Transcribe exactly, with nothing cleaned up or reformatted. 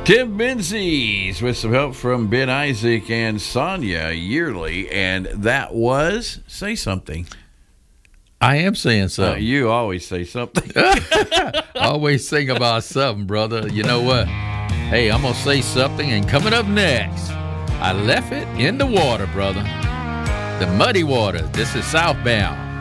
Tim Menzies with some help from Ben Isaac and Sonia Yearly, and that was Say Something. I am saying Uh, something. you always say something. Always sing about something, brother. You know what? Hey, I'm going to say something, and coming up next, I left it in the water, brother. The muddy water. This is Southbound.